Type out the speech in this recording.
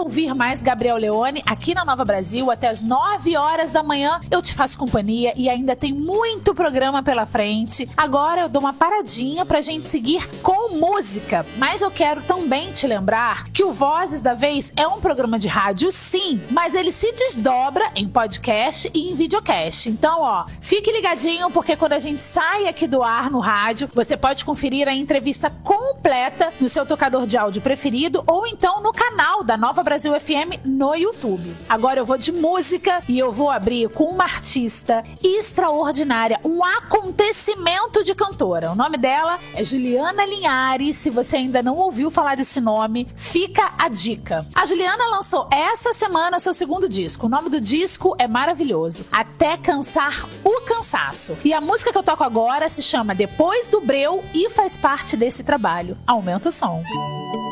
ouvir mais Gabriel Leone aqui na Nova Brasil até as 9 horas da manhã. Eu te faço companhia e ainda tem muito programa pela frente. Agora eu dou uma paradinha pra gente seguir com música. Mas eu quero também te lembrar que o Vozes da Vez é um programa de rádio, sim, mas ele se desdobra em podcast e em videocast. Então, fique ligadinho, porque quando a gente sai aqui do ar no rádio, você pode conferir a entrevista completa no seu tocador de áudio preferido ou então no canal da Nova Brasil FM no YouTube. Agora eu vou de música e eu vou abrir com uma artista extraordinária, um acontecimento de cantora. O nome dela é Juliana Linhares. Se você ainda não ouviu falar desse nome, fica a dica. A Juliana lançou essa semana seu segundo disco. O nome do disco é maravilhoso, Até Cansar o Cansaço. E a música que eu toco agora se chama Depois do Breu e faz parte desse trabalho. Aumenta o som.